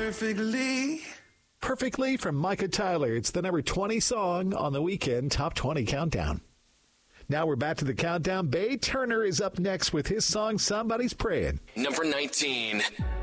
perfectly. Perfectly from Micah Tyler. It's the number 20 song on the Weekend Top 20 Countdown. Now we're back to the countdown. Bay Turner is up next with his song, Somebody's Praying. Number 19.